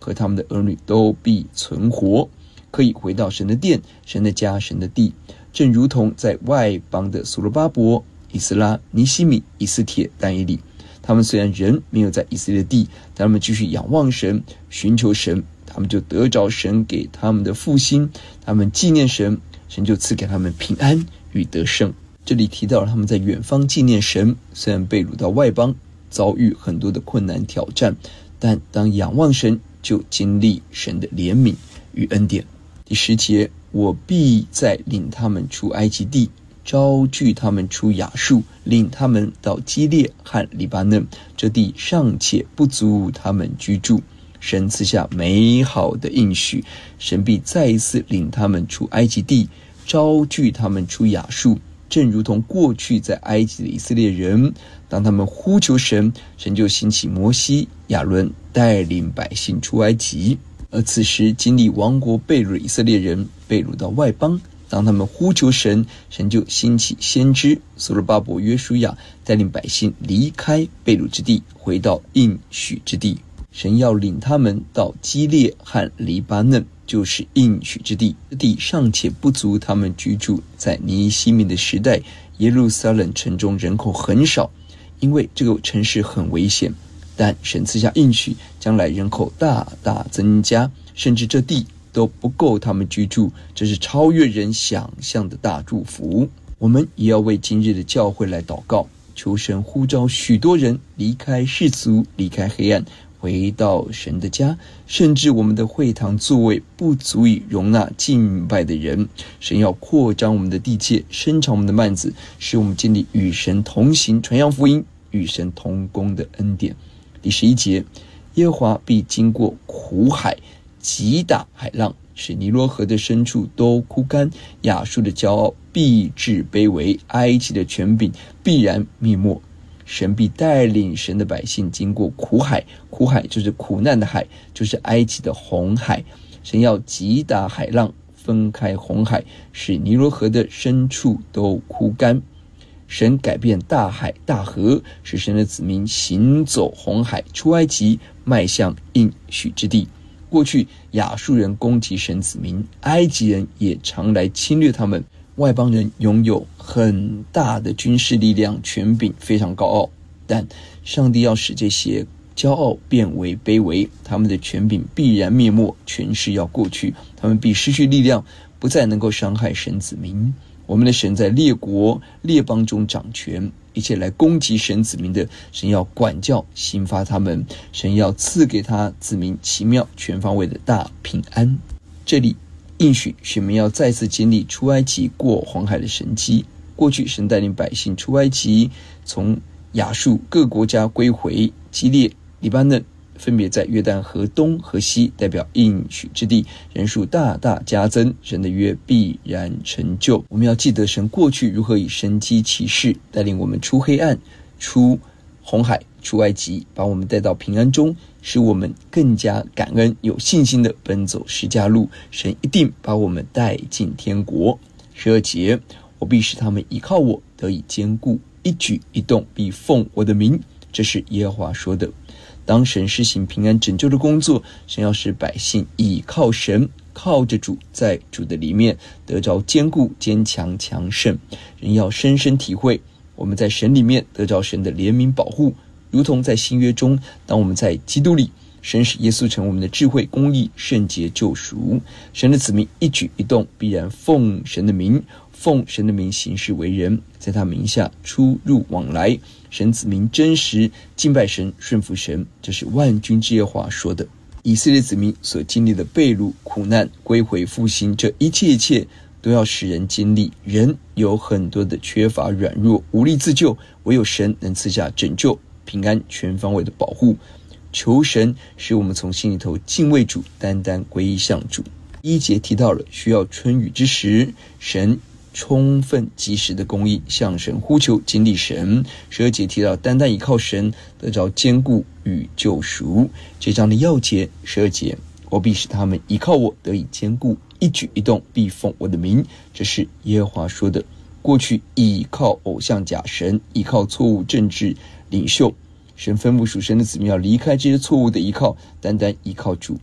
和他们的儿女都必存活，可以回到神的殿、神的家、神的地，正如同在外邦的所罗巴伯、以斯拉、尼希米、以斯帖、但以理，他们虽然人没有在以色列地，但他们继续仰望神、寻求神，他们就得着神给他们的复兴，他们纪念神，神就赐给他们平安与得胜。这里提到了他们在远方纪念神，虽然被掳到外邦，遭遇很多的困难挑战，但当仰望神，就经历神的怜悯与恩典。第10节，我必再领他们出埃及地，招聚他们出亚述，领他们到基列和黎巴嫩，这地尚且不足他们居住。神赐下美好的应许，神必再一次领他们出埃及地，招聚他们出亚述，正如同过去在埃及的以色列人，当他们呼求神，神就兴起摩西、亚伦带领百姓出埃及。而此时经历亡国被掳的以色列人被掳到外邦，当他们呼求神，神就兴起先知所罗巴伯、约书亚带领百姓离开被掳之地，回到应许之地。神要领他们到基列和黎巴嫩，就是应许之地，这地尚且不足他们居住。在尼希米的时代，耶路撒冷城中人口很少，因为这个城市很危险，但神赐下应许，将来人口大大增加，甚至这地都不够他们居住，这是超越人想象的大祝福。我们也要为今日的教会来祷告，求神呼召许多人离开世俗，离开黑暗，回到神的家，甚至我们的会堂座位不足以容纳敬拜的人，神要扩张我们的地界，伸长我们的幔子，使我们经历与神同行、传扬福音、与神同工的恩典。第11节，耶和华必经过苦海，击打海浪，使尼罗河的深处都枯干，亚述的骄傲必致卑微，埃及的权柄必然灭没。神必带领神的百姓经过苦海，苦海就是苦难的海，就是埃及的红海。神要击打海浪，分开红海，使尼罗河的深处都枯干。神改变大海大河，使神的子民行走红海，出埃及，迈向应许之地。过去亚述人攻击神子民，埃及人也常来侵略他们，外邦人拥有很大的军事力量、权柄，非常高傲，但上帝要使这些骄傲变为卑微，他们的权柄必然灭没，权势要过去，他们必失去力量，不再能够伤害神子民。我们的神在列国列邦中掌权，一切来攻击神子民的，神要管教刑罚他们，神要赐给他子民奇妙全方位的大平安。这里应许选民要再次经历出埃及过黄海的神迹。过去神带领百姓出埃及，从亚述各国家归回，基列、黎巴嫩分别在约旦河东河西，代表应许之地，人数大大加增，神的约必然成就。我们要记得神过去如何以神迹奇事带领我们出黑暗、出红海、出埃及，把我们带到平安中，使我们更加感恩，有信心的奔走十架路。神一定把我们带进天国。12节，我必使他们依靠我，得以坚固，一举一动必奉我的名，这是耶和华说的。当神施行平安拯救的工作，神要使百姓倚靠神，靠着主，在主的里面得着坚固、坚强、强盛。人要深深体会，我们在神里面得着神的怜悯保护，如同在新约中，当我们在基督里，神使耶稣成我们的智慧、公义、圣洁、救赎。神的子民一举一动必然奉神的名，奉神的名行事为人，在他名下出入往来。神子民真实敬拜神、顺服神，这是万军之耶和华说的。以色列子民所经历的被掳、苦难、归回、复兴，这一切都要使人经历。人有很多的缺乏、软弱、无力自救，唯有神能赐下拯救、平安、全方位的保护。求神使我们从心里头敬畏主，单单归依向主。1节提到了需要春雨之时，神充分及时的公义，向神呼求，经历神。12节提到单单依靠神，得着坚固与救赎。这章的要节12节，我必使他们依靠我，得以坚固，一举一动必奉我的名，这是耶和华说的。过去依靠偶像假神，依靠错误政治领袖，神吩咐属神的子民要离开这些错误的依靠，单单依靠主。